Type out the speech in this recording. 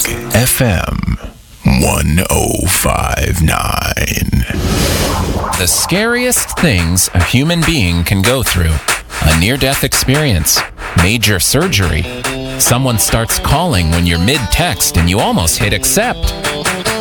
FM 1059. The scariest things a human being can go through. A near-death experience. Major surgery. Someone starts calling when you're mid-text and you almost hit accept.